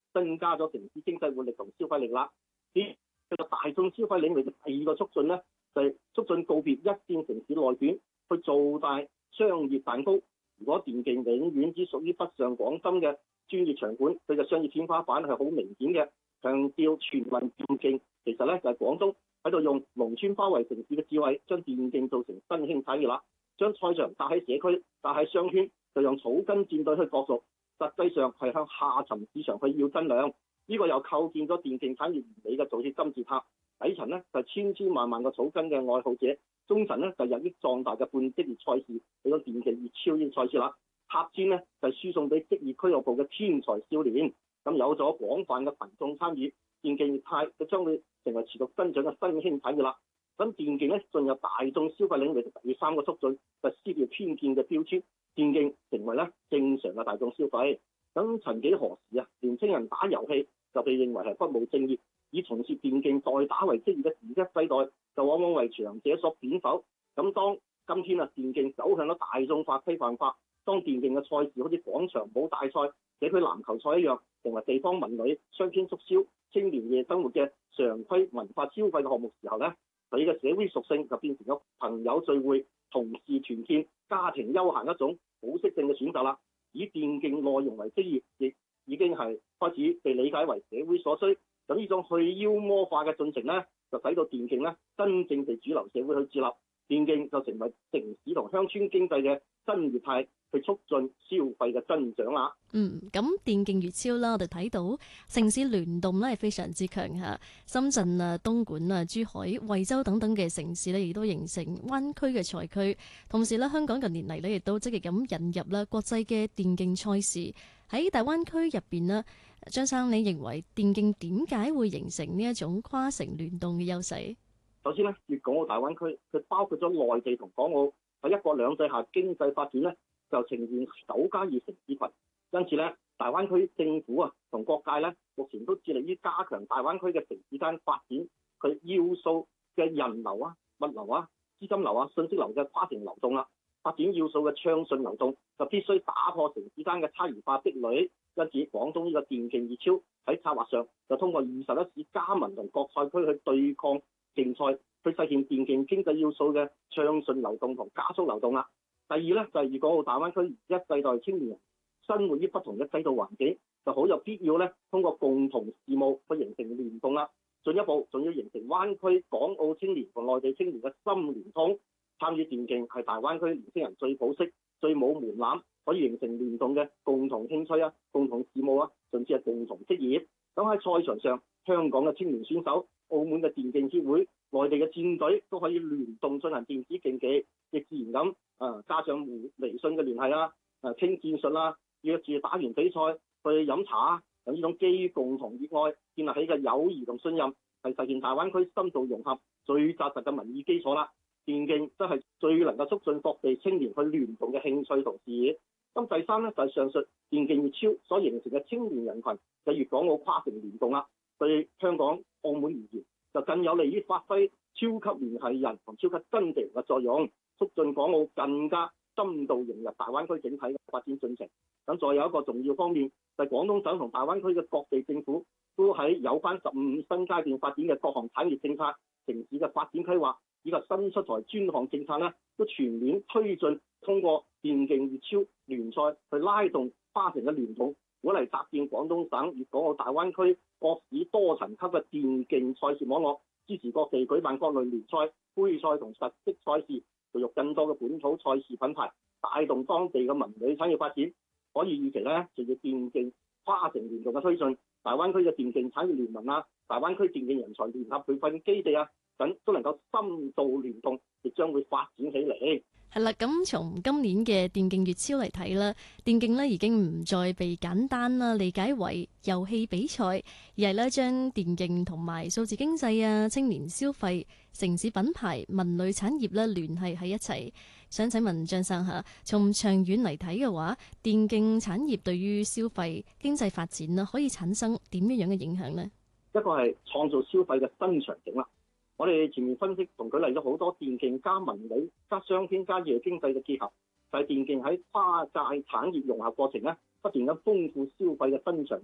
增加咗城市經濟活力同消費力啦。呢個大眾消費領域嘅第二個促進呢，就係促進告別一線城市內卷，去做大商業蛋糕。如果電競永遠只屬於北上廣深嘅專業場館，佢嘅商業天花板係好明顯嘅。強調全民電競，其實呢就係廣東喺度用農村包圍城市嘅智慧，將電競做成新興產業啦。將賽場搭喺社區、搭喺商圈，就用草根戰隊去角逐，實際上係向下沉市場去要增量。呢個又構建咗電競產業完美嘅組織金字塔。底層呢就係千千萬萬個草根嘅愛好者，中層呢就日益壯大嘅半職業賽事，俾咗電競熱超呢個賽事啦。客戰呢就係輸送俾職業俱樂部嘅天才少年。咁有咗廣泛嘅群眾參與，電競業態就將會成為持續增長嘅新興產業啦。咁電競咧進入大眾消費領域嘅第三個促進，就撕掉偏見嘅標籤，電競成為咧正常嘅大眾消費。咁曾幾何時啊，年青人打遊戲就被認為係不務正業，以從事電競代打為職業嘅而家世代，就往往為長者所貶否。咁當今天啊，電競走向咗大眾化、規範化，當電競嘅賽事好似廣場舞大賽、社區籃球賽一樣，成為地方文旅、商圈促銷、青年夜生活嘅常規文化消費嘅項目時候呢，佢嘅社會屬性就變成咗朋友聚會、同事團建、家庭休閒一種保適性嘅選擇啦。以電競內容為職業，亦已經係開始被理解為社會所需。咁呢種去妖魔化嘅進程呢，就使到電競呢真正被主流社會去接納，電競就成為城市同鄉村經濟嘅新業態，去促進消費嘅增長啦。 咁電競粵超啦，我哋睇到城市聯動咧係非常之強嚇。深圳啊、東莞啊、珠海、惠州等等嘅城市咧，亦都形成灣區嘅賽區。同時咧，香港近年嚟咧，亦都積極咁引入啦國際嘅電競賽事喺大灣區入邊呢。張生，你認為電競點解會形成呢一種跨城聯動嘅優勢？ 首先呢，粵港澳大灣區佢包括咗內地同港澳喺一國兩制下經濟發展呢，就呈現9+2城市群。因此咧，大灣區政府啊同各界咧，目前都致力於加強大灣區嘅城市間發展，佢要素嘅人流啊、物流啊、資金流啊、信息流嘅跨境流動啦。發展要素嘅暢順流動，就必須打破城市間嘅差異化壁壘。因此，廣東呢個電競熱超喺策劃上，就通過21市加盟同各賽區去對抗競賽，去實現電競經濟要素嘅暢順流動同加速流動啦。第二咧，就係粵港澳大灣區一世代青年人生活於不同嘅制度環境，就好有必要咧，通過共同事務去形成聯動啦。進一步仲要形成灣區港澳青年同內地青年嘅心聯通。參與電競係大灣區年輕人最普適、最冇門檻，可以形成聯動嘅共同興趣啊、共同事務啊，甚至係共同職業。咁喺賽場上，香港嘅青年選手、澳門嘅電競協會、內地嘅戰隊都可以聯動進行電子競技，亦自然咁加上微信嘅聯繫啦，傾戰術啦，約住打完比賽去飲茶啊，有呢種基於共同熱愛建立起嘅友誼同信任，係實現大灣區深度融合最紮實嘅民意基礎啦。電競真係最能夠促進各地青年去聯動嘅興趣同事業。咁第三咧，就係上述電競熱超所形成嘅青年人群，就粵港澳跨城聯動啦。對香港、澳門而言，就更有利於發揮超級聯繫人同超級真地人嘅作用，促進港澳更加深度融入大灣區整體嘅發展進程。咁再有一個重要方面，就係廣東省同大灣區嘅各地政府都喺有關15新階段發展嘅各項產業政策、城市嘅發展規劃以及新出台專項政策咧，都全面推進，通過電競熱超聯賽去拉動跨城嘅聯動，鼓勵搭建廣東省粵港澳大灣區各市多層級嘅電競賽事網絡，支持各地舉辦各類聯賽、杯賽同實績賽事，培育更多嘅本土賽事品牌，帶動當地嘅文旅產業發展。可以預期咧，隨住電競跨城聯動嘅推進，大灣區嘅電競產業聯盟啊、大灣區電競人才聯合培訓基地啊等，都能夠深度聯動，亦將會發展起嚟。 係啦，咁從今年嘅電競粵超嚟睇啦，電競已經唔再被簡單啦理解為遊戲比賽，而係咧將電競同埋數字經濟啊、青年消費、城市品牌、文旅產業咧聯繫喺一齊。想請問張生嚇，從長遠嚟睇嘅話，電競產業對於消費經濟發展可以產生點樣嘅影響呢？ 一個係創造消費嘅新場景啦。我哋前面分析同舉例咗好多電競加文旅加商圈加夜經濟嘅結合，就係電競喺跨界產業融合過程咧，不斷咁豐富消費嘅新場景，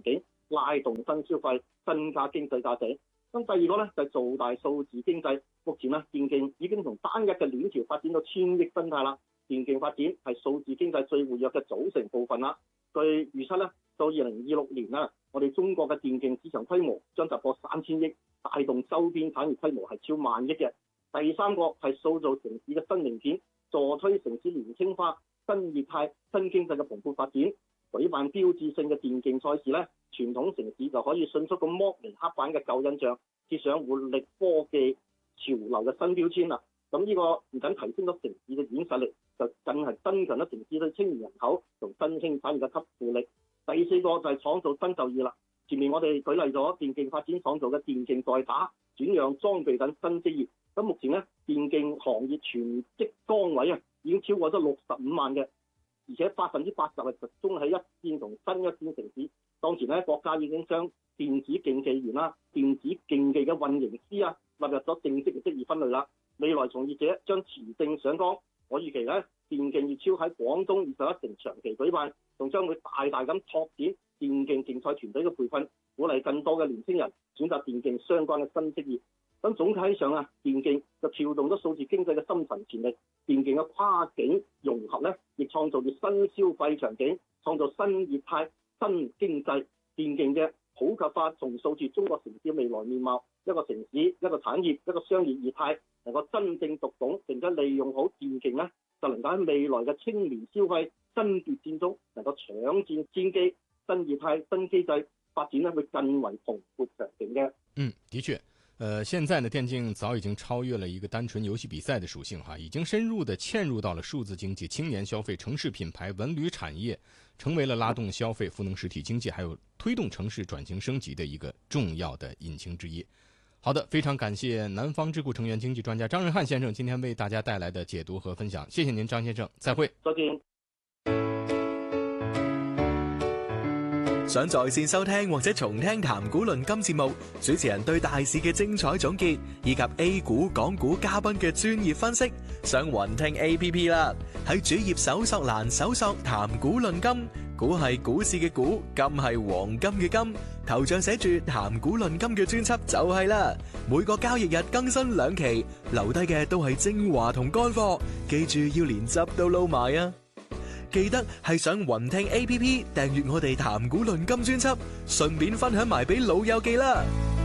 拉動新消費，增加經濟價值。咁第二個咧就係做大數字經濟。目前咧電競已經從單一嘅鏈條發展到千億生態啦。電競發展係數字經濟最活躍嘅組成部分啦。據預測咧，到2026年啦，我哋中國嘅電競市場規模將突破3000億，帶動周邊產業規模係超萬億嘅。第三個係塑造城市嘅新零件，助推城市年輕化、新業態、新經濟嘅蓬勃發展。舉辦標誌性嘅電競賽事咧，傳統城市就可以迅速咁剝離黑板嘅舊印象，貼上活力科技潮流嘅新標籤啦。咁呢個唔僅提升咗城市嘅軟實力，就更係增強咗城市對青年人口同新興產業嘅吸附力。第四個就係創造新就業啦。前面我哋舉例咗電競發展創造嘅電競代打、轉讓裝備等新職業。咁目前咧，電競行業全職崗位啊已經超過咗65萬嘅，而且80%係集中喺一線同新一線城市。當前咧，國家已經將電子競技員啦、電子競技嘅運營師啊納入咗正式嘅職業分類啦。未來從業者將持證上崗。我預期咧，電競月超喺廣東21城長期舉辦，仲將會大大咁拓展電競競賽團隊嘅培訓，鼓勵更多嘅年輕人選擇電競相關嘅新職業。咁總體上啊，電競就撬動咗數字經濟嘅深層潛力。電競嘅跨境融合咧，亦創造咗新消費場景，創造新業態、新經濟。電競嘅普及化重塑住中國城市未來面貌。一個城市、一個產業、一個商業業態能夠真正讀懂並且利用好電競咧，就能夠喺未來嘅青年消費爭奪戰中能夠搶佔先機，新業態、新機制發展咧會更為蓬勃強勁嘅。 的確。現在呢，電競早已經超越了一個單純遊戲比賽的屬性哈，已經深入的嵌入到了數字經濟、青年消費、城市品牌、文旅產業，成為了拉動消費、賦能實體經濟，還有推動城市轉型升級的一個重要的引擎之一。好的，非常感謝南方智庫成員經濟專家張日漢先生今天為大家帶來的解讀和分享，謝謝您張先生，再會。 再見。 想在線收聽或者重聽談股論金節目，主持人對大市嘅精彩總結，以及 A 股、港股嘉賓嘅專業分析，上雲聽 APP 啦。喺主頁搜索欄搜索談股論金，股係股市嘅股，金係黃金嘅金，頭像寫住談股論金嘅專輯就係啦。每個交易日更新2期，留低嘅都係精華同乾貨，記住要連汁都撈埋啊！記得係上雲聽 APP 訂閱我哋談股論金專輯，順便分享埋俾老友記啦。